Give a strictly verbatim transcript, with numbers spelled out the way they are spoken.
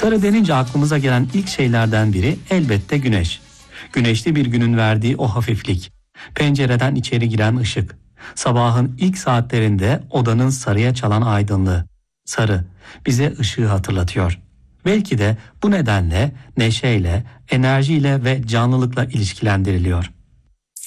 Sarı denince aklımıza gelen ilk şeylerden biri elbette güneş. Güneşli bir günün verdiği o hafiflik, pencereden içeri giren ışık, sabahın ilk saatlerinde odanın sarıya çalan aydınlığı. Sarı bize ışığı hatırlatıyor. Belki de bu nedenle neşeyle, enerjiyle ve canlılıkla ilişkilendiriliyor.